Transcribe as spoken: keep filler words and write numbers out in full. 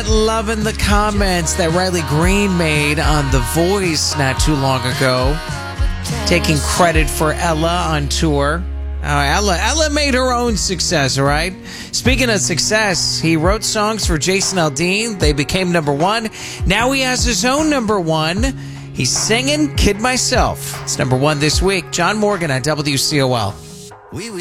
not loving the comments that Riley Green made on The Voice not too long ago, taking credit for Ella on tour. Uh, Ella, Ella made her own success, all right? Speaking of success, he wrote songs for Jason Aldean. They became number one. Now he has his own number one. He's singing Kid Myself. It's number one this week. John Morgan on W C O L. Oui, oui.